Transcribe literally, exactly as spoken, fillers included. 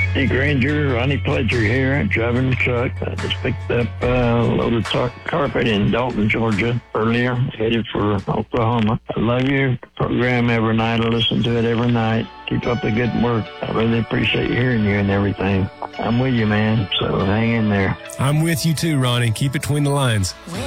Hey, Granger, Ronnie Pledger here, driving the truck. I just picked up uh, a load of tar- carpet in Dalton, Georgia earlier, headed for Oklahoma. I love your program every night. I listen to it every night. Keep up the good work. I really appreciate hearing you and everything. I'm with you, man, so hang in there. I'm with you too, Ronnie. Keep it between the lines.